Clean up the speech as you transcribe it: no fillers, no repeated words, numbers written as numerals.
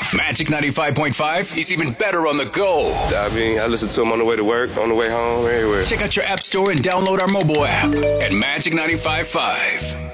Magic 95.5 is even better on the go. I mean, I listen to them on the way to work, on the way home, everywhere. Check out your app store and download our mobile app at Magic 95.5.